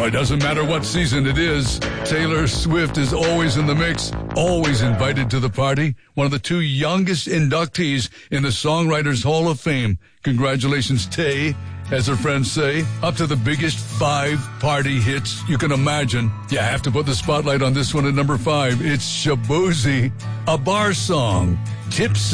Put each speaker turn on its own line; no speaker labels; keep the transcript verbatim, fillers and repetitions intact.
It doesn't matter what season it is, Taylor Swift is always in the mix, always invited to the party. One of the two youngest inductees in the Songwriters Hall of Fame. Congratulations, Tay, as her friends say. Up to the biggest five party hits you can imagine. You have to put the spotlight on this one at number five. It's Shaboozey, a bar song. Tips